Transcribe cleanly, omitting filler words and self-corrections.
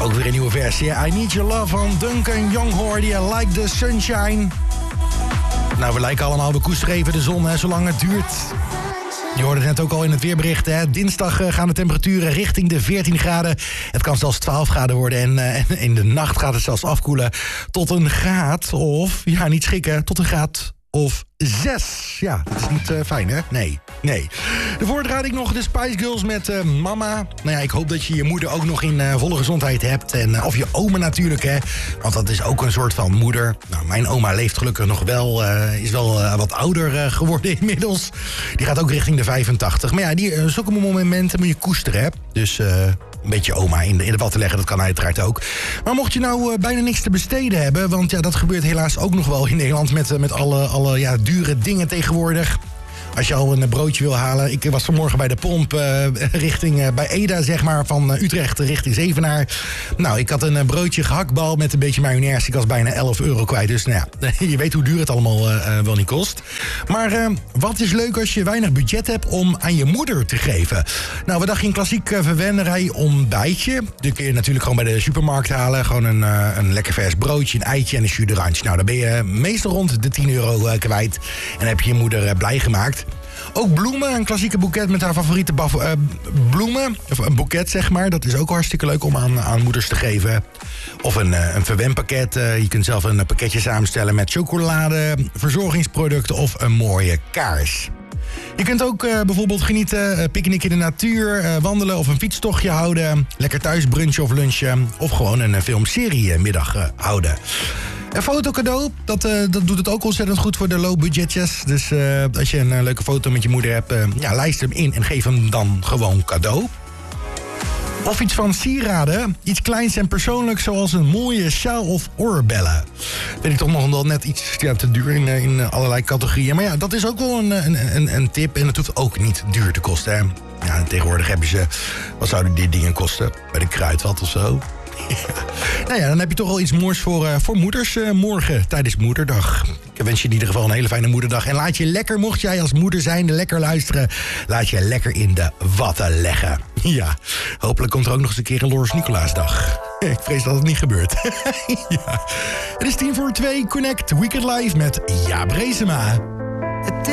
Ook weer een nieuwe versie. I Need Your Love van Duncan Young hoorde je. Like the Sunshine. Nou, we lijken allemaal, we koesteren even de zon, hè, zolang het duurt. Je hoorde het net ook al in het weerbericht. Hè. Dinsdag gaan de temperaturen richting de 14 graden. Het kan zelfs 12 graden worden. En in de nacht gaat het zelfs afkoelen tot een graad of... Ja, niet schrikken, tot een graad of 6. Ja, dat is niet fijn, hè? Nee. Daarvoor draaide ik nog de Spice Girls met Mama. Nou ja, ik hoop dat je je moeder ook nog in volle gezondheid hebt. Of je oma natuurlijk, hè. Want dat is ook een soort van moeder. Nou, mijn oma leeft gelukkig nog wel. Is wel wat ouder geworden inmiddels. Die gaat ook richting de 85. Maar ja, zulke momenten moet je koesteren, hè. Dus... een beetje oma in de watten leggen, dat kan uiteraard ook. Maar mocht je nou bijna niks te besteden hebben... want ja, dat gebeurt helaas ook nog wel in Nederland... met alle dure dingen tegenwoordig... Als je al een broodje wil halen. Ik was vanmorgen bij de pomp richting bij Eda, zeg maar, van Utrecht richting Zevenaar. Nou, ik had een broodje gehaktbal met een beetje mayonaise. Ik was bijna €11 kwijt. Dus nou ja, je weet hoe duur het allemaal wel niet kost. Maar wat is leuk als je weinig budget hebt om aan je moeder te geven? Nou, we dachten een klassiek verwennerij ontbijtje. Die kun je natuurlijk gewoon bij de supermarkt halen. Gewoon een lekker vers broodje, een eitje en een jus d'orange. Nou, dan ben je meestal rond de €10 kwijt. En dan heb je je moeder blij gemaakt. Ook bloemen, een klassieke boeket met haar favoriete bloemen. Of een boeket, zeg maar. Dat is ook hartstikke leuk om aan moeders te geven. Of een verwenpakket. Je kunt zelf een pakketje samenstellen met chocolade, verzorgingsproducten of een mooie kaars. Je kunt ook bijvoorbeeld genieten, picknick in de natuur, wandelen of een fietstochtje houden. Lekker thuis brunchen of lunchen. Of gewoon een filmserie middag houden. Een fotocadeau, dat doet het ook ontzettend goed voor de low budgetjes. Dus als je een leuke foto met je moeder hebt, lijst hem in en geef hem dan gewoon cadeau. Of iets van sieraden, iets kleins en persoonlijks zoals een mooie sjaal of oorbellen. Weet ik toch nog wel net iets te duur in allerlei categorieën. Maar ja, dat is ook wel een tip en het hoeft ook niet duur te kosten. Hè? Ja, tegenwoordig hebben ze, wat zouden die dingen kosten? Bij de Kruidvat of zo? Ja. Nou ja, dan heb je toch al iets moois voor moeders morgen tijdens Moederdag. Ik wens je in ieder geval een hele fijne Moederdag. En laat je lekker, mocht jij als moeder zijnde lekker luisteren... laat je lekker in de watten leggen. Ja, hopelijk komt er ook nog eens een keer een Loris Nicolaasdag. Ik vrees dat het niet gebeurt. Ja. Het is 1:50, Connect Weekend Live met Jaap Reesema.